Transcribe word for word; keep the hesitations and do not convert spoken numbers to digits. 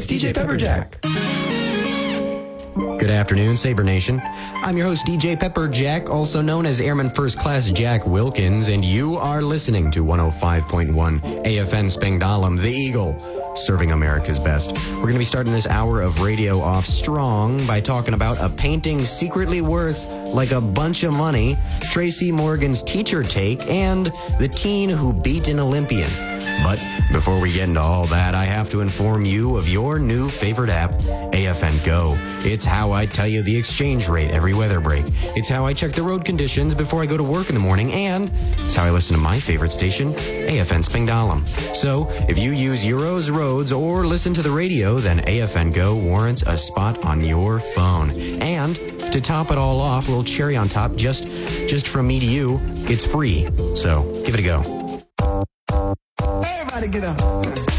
it's D J Pepperjack. Good afternoon, Sabre Nation. I'm your host, D J Pepperjack, also known as Airman First Class Jack Wilkins, and you are listening to one oh five point one A F N Spangdahlem, the Eagle, serving America's best. We're going to be starting this hour of radio off strong by talking about a painting secretly worth like a bunch of money, Tracy Morgan's teacher take, and the teen who beat an Olympian. But before we get into all that, I have to inform you of your new favorite app, A F N Go. It's how I tell you the exchange rate every weather break. It's how I check the road conditions before I go to work in the morning, and it's how I listen to my favorite station, A F N Spangdahlem. So if you use Euros Roads or listen to the radio, then A F N Go warrants a spot on your phone. And to top it all off, a little cherry on top, just just from me to you, it's free. So give it a go. Everybody get up.